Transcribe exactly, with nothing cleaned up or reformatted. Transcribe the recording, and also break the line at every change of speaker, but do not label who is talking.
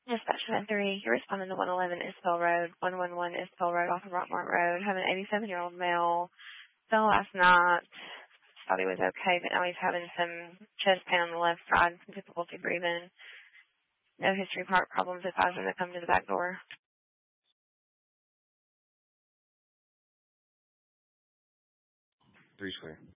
Dispatch seven three, you're responding to one eleven Isbell Road, one one one Isbell Road off of Rockmart Road. Have an eighty-seven-year-old male. Fell last night. Thought he was okay, but now he's having some chest pain on the left side, some difficulty breathing. No history of heart problems. Advise him to come to the back door.
Three square.